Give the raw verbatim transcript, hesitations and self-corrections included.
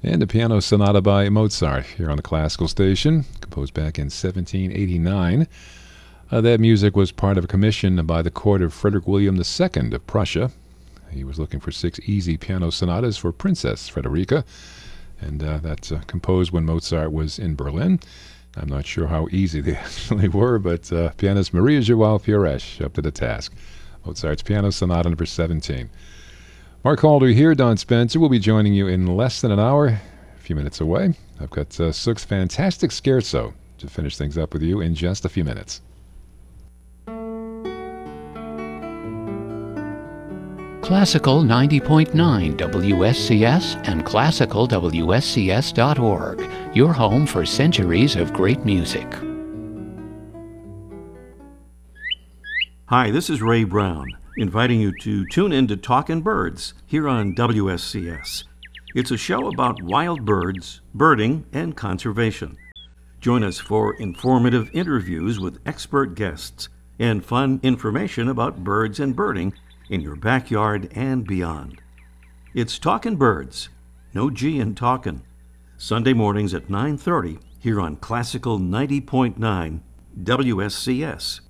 And a piano sonata by Mozart here on the classical station, composed back in seventeen eighty-nine. Uh, that music was part of a commission by the court of Frederick William the Second of Prussia. He was looking for six easy piano sonatas for Princess Frederica, and uh, that's uh, composed when Mozart was in Berlin. I'm not sure how easy they actually were, but uh, pianist Maria Joao Pires up to the task. Mozart's Piano Sonata number seventeen. Mark Halder here. Don Spencer will be joining you in less than an hour, a few minutes away. I've got uh, Suk's Fantastic Scherzo to finish things up with you in just a few minutes. Classical ninety point nine W S C S and classical W S C S dot org, your home for centuries of great music. Hi, this is Ray Brown, inviting you to tune in to Talkin' Birds here on W S C S. It's a show about wild birds, birding, and conservation. Join us for informative interviews with expert guests and fun information about birds and birding in your backyard and beyond. It's Talkin' Birds, no G in talkin', Sunday mornings at nine thirty here on Classical ninety point nine W S C S.